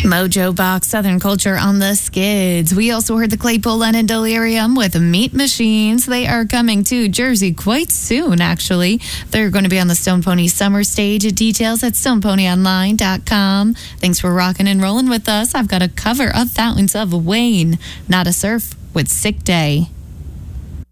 Mojo Box, Southern Culture on the Skids. We also heard the Claypool Lennon Delirium with Meat Machines. They are coming to Jersey quite soon, actually. They're going to be on the Stone Pony Summer Stage. Details at stoneponyonline.com. Thanks for rocking and rolling with us. I've got a cover of Fountains of Wayne, Not a Surf with Sick Day.